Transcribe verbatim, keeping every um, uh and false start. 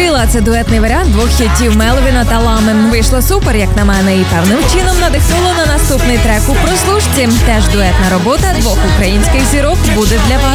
Крила – це дуетний варіант двох хітів Мелвіна та Лами. Вийшло супер, як на мене, і певним чином надихнуло на наступний трек у прослушці. Теж дуетна робота двох українських зірок буде для вас.